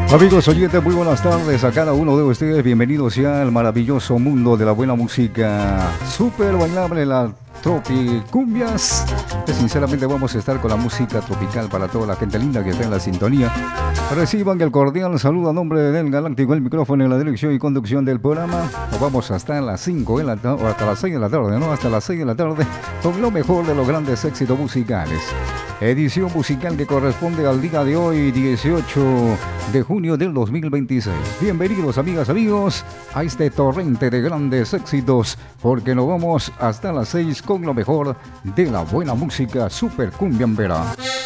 Amigos oyentes, muy buenas tardes a cada uno de ustedes. Bienvenidos ya al maravilloso mundo de la buena música. Súper bailable, la tropicumbias. Sinceramente vamos a estar con la música tropical para toda la gente linda que está en la sintonía. Reciban el cordial saludo a nombre del Galáctico, el micrófono en la dirección y conducción del programa. Nos vamos hasta las 5 de la tarde, o hasta las 6 de la tarde, ¿no? Hasta las 6 de la tarde con lo mejor de los grandes éxitos musicales. Edición musical que corresponde al día de hoy, 18 de junio del 2026. Bienvenidos, amigas, amigos, a este torrente de grandes éxitos, porque nos vamos hasta las 6 con lo mejor de la buena música super cumbiambera.